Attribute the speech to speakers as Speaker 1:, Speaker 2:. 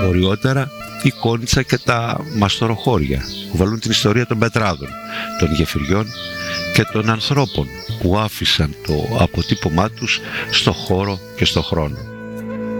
Speaker 1: αργότερα η Κόνιτσα και τα μαστοροχώρια που βαλούν την ιστορία των πετράδων, των γεφυριών και των ανθρώπων που άφησαν το αποτύπωμά τους στο χώρο και στο χρόνο.